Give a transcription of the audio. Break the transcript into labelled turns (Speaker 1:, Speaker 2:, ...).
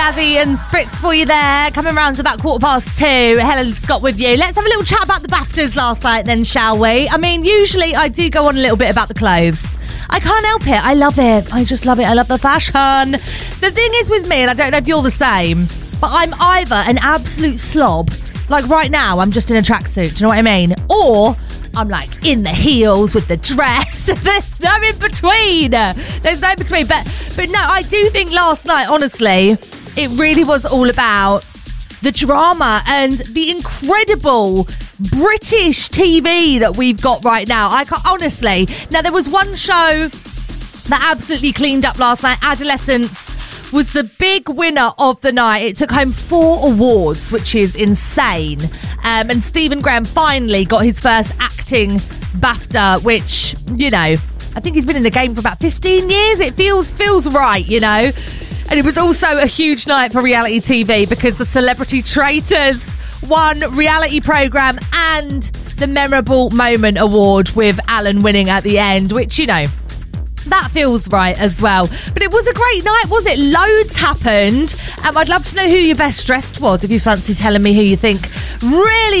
Speaker 1: Azzy and Spritz for you there. Coming round to about 2:15. Helen Scott with you. Let's have a little chat about the BAFTAs last night then, shall we? I mean, usually I do go on a little bit about the clothes. I can't help it. I love it. I just love it. I love the fashion. The thing is with me, and I don't know if you're the same, but I'm either an absolute slob, like right now I'm just in a tracksuit, do you know what I mean? Or I'm like in the heels with the dress. There's no in between. There's no in between. But no, I do think last night, honestly, it really was all about the drama and the incredible British TV that we've got right now. I can't, honestly. Now, there was one show that absolutely cleaned up last night. Adolescence was the big winner of the night. It took home 4 awards, which is insane. And Stephen Graham finally got his first acting BAFTA, which, you know, I think he's been in the game for about 15 years. It feels right, you know. And it was also a huge night for reality TV because the Celebrity Traitors won reality programme and the Memorable Moment Award with Alan winning at the end, which, you know, that feels right as well. But it was a great night, wasn't it? Loads happened. I'd love to know who your best dressed was, if you fancy telling me who you think really